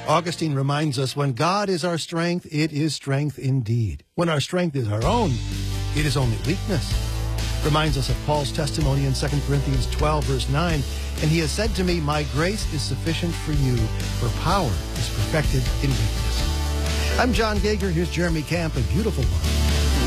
Augustine reminds us, when God is our strength, it is strength indeed. When our strength is our own, it is only weakness. Reminds us of Paul's testimony in 2 Corinthians 12, verse 9, and he has said to me, my grace is sufficient for you, for power is perfected in weakness. I'm John Gager. Here's Jeremy Camp, a beautiful one.